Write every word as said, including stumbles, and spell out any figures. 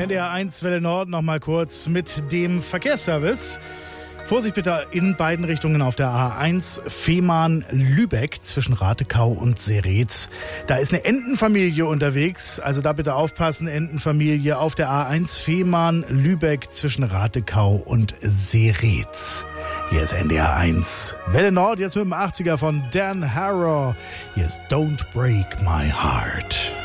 N D R eins Welle Nord noch mal kurz mit dem Verkehrsservice. Vorsicht bitte in beiden Richtungen auf der A eins Fehmarn-Lübeck zwischen Ratekau und Seretz. Da ist eine Entenfamilie unterwegs, also da bitte aufpassen, Entenfamilie auf der A eins Fehmarn-Lübeck zwischen Ratekau und Seretz. Hier ist N D R eins Welle Nord, jetzt mit dem achtziger von Dan Harrow. Hier ist Don't Break My Heart.